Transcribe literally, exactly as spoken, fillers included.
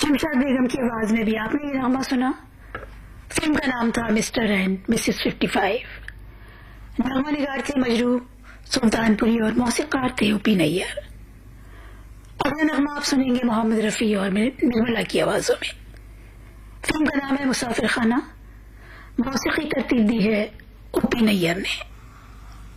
शमशाद बेगम की आवाज में भी आपने ये नामा सुना। फिल्म का नाम था mister and Mrs fifty five. नगमा निगार थे मजरू सुल्तानपुरी और मौसीकार थे ओपी नैयर। अगला नगमा आप सुनेंगे मोहम्मद रफी और निर्मला की आवाजों में। फिल्म का नाम है मुसाफिर खाना। मौसीकी तरतीब दी है ओपी नैयर ने।